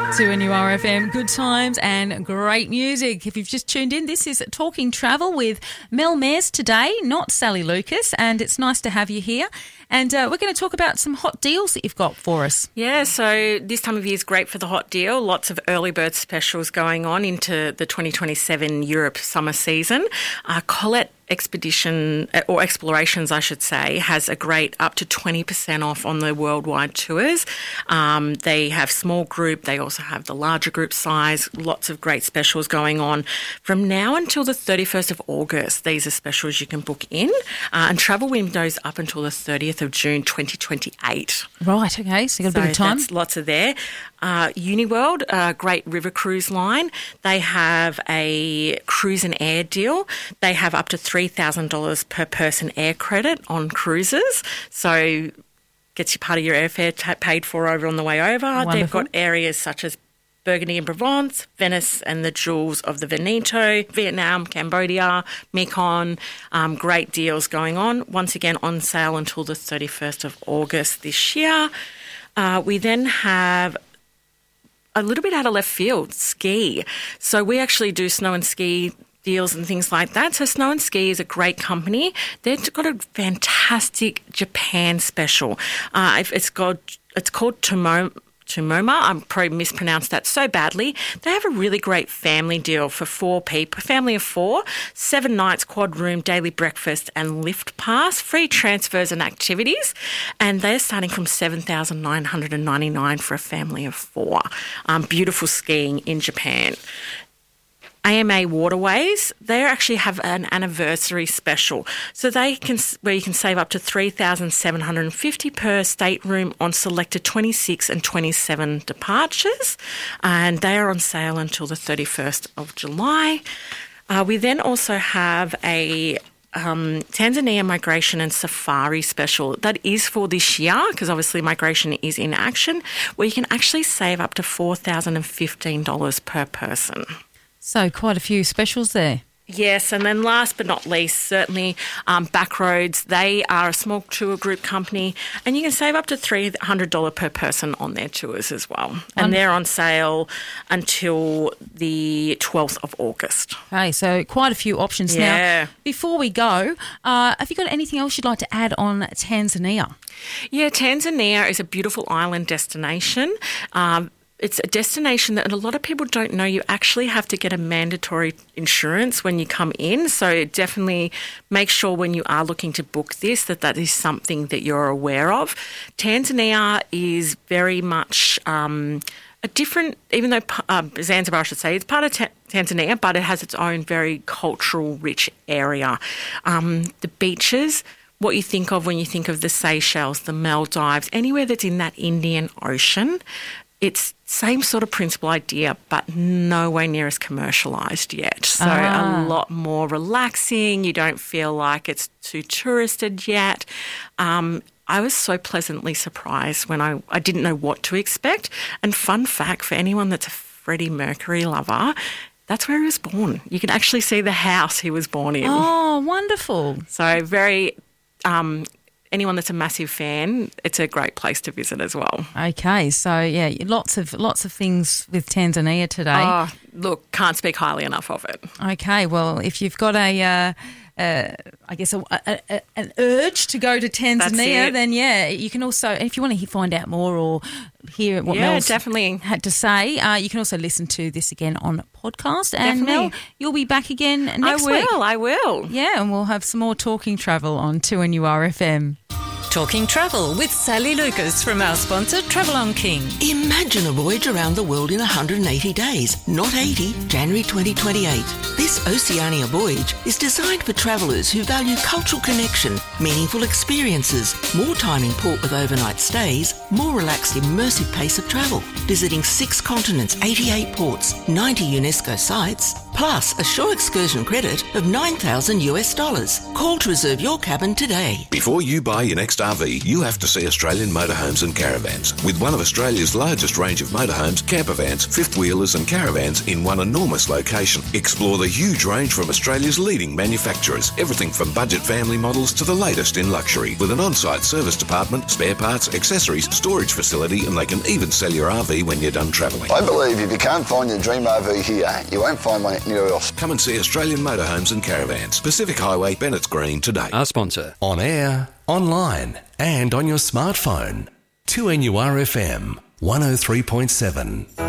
2NURFM, good times and great music. If you've just tuned in, this is Talking Travel with Mel Mayers today, not Sally Lucas, and it's nice to have you here. And we're going to talk about some hot deals that you've got for us. Yeah, so this time of year is great for the hot deal. Lots of early bird specials going on into the 2027 Europe summer season. Colette Expedition, or Explorations, I should say, has a great up to 20% off on the worldwide tours. They have small group. They also have the larger group size. Lots of great specials going on from now until the 31st of August. These are specials you can book in, and travel windows up until the 30th of June 2028. Right, okay, so you've got a bit of time. That's lots of there. Uniworld, a great river cruise line, they have a cruise and air deal. They have up to $3,000 per person air credit on cruises. So gets you part of your airfare paid for over on the way over. Wonderful. They've got areas such as Burgundy and Provence, Venice and the Jewels of the Veneto, Vietnam, Cambodia, Mekong. Great deals going on. Once again, on sale until the 31st of August this year. We then have a little bit out of left field, ski. So we actually do snow and ski deals and things like that. So Snow and Ski is a great company. They've got a fantastic Japan special. It's called Tomoma. I probably mispronounced that so badly. They have a really great family deal for 4 people, family of 4, 7 nights, quad room, daily breakfast and lift pass, free transfers and activities. And they're starting from $7,999 for a family of 4. Beautiful skiing in Japan. AMA Waterways, they actually have an anniversary special. So where you can save up to $3,750 per stateroom on selected 26 and 27 departures. And they are on sale until the 31st of July. We then also have a Tanzania Migration and Safari special. That is for this year because obviously migration is in action, where you can actually save up to $4,015 per person. So quite a few specials there. Yes, and then last but not least, certainly Backroads. They are a small tour group company and you can save up to $300 per person on their tours as well. And they're on sale until the 12th of August. Okay, so quite a few options now. Before we go, have you got anything else you'd like to add on Tanzania? Yeah, Tanzania is a beautiful island destination. It's a destination that a lot of people don't know. You actually have to get a mandatory insurance when you come in. So definitely make sure when you are looking to book this that is something that you're aware of. Tanzania is very much a different, even though Zanzibar, I should say, it's part of Tanzania, but it has its own very cultural rich area. The beaches, what you think of when you think of the Seychelles, the Maldives, anywhere that's in that Indian Ocean, it's same sort of principal idea, but nowhere near as commercialised yet. So a lot more relaxing. You don't feel like it's too touristed yet. I was so pleasantly surprised when I didn't know what to expect. And fun fact, for anyone that's a Freddie Mercury lover, that's where he was born. You can actually see the house he was born in. Oh, wonderful. So very... anyone that's a massive fan, it's a great place to visit as well. Okay, so yeah, lots of things with Tanzania today. Oh, look, can't speak highly enough of it. Okay, well, if you've got an urge to go to Tanzania, then yeah, you can also, if you want to find out more or hear what Mel's definitely had to say, you can also listen to this again on podcast. And definitely. Mel, you'll be back again next week. I will. Yeah, and we'll have some more Talking Travel on 2NURFM. Talking Travel with Sally Lucas from our sponsor Travel on King. Imagine a voyage around the world in 180 days, not 80, January 2028. This Oceania voyage is designed for travellers who value cultural connection, meaningful experiences, more time in port with overnight stays, more relaxed immersive pace of travel, visiting 6 continents, 88 ports, 90 UNESCO sites, plus a Shore Excursion credit of $9,000 US. Call to reserve your cabin today. Before you buy your next RV, you have to see Australian Motorhomes and Caravans. With one of Australia's largest range of motorhomes, campervans, fifth wheelers and caravans in one enormous location. Explore the huge range from Australia's leading manufacturers. Everything from budget family models to the latest in luxury. With an on-site service department, spare parts, accessories, storage facility, and they can even sell your RV when you're done travelling. I believe if you can't find your dream RV here, you won't find one anywhere else. Come and see Australian Motorhomes and Caravans. Pacific Highway, Bennett's Green today. Our sponsor. On air, online, and on your smartphone. 2NURFM 103.7.